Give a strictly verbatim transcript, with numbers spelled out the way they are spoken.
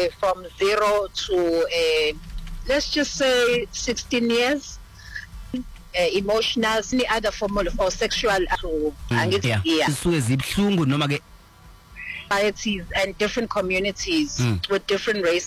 uh, from zero to uh, let's just say sixteen years. Uh, emotional, any other form of or sexual to mm, yeah. yeah. Isuke zibhlungu noma ke societies and different communities mm. with different races.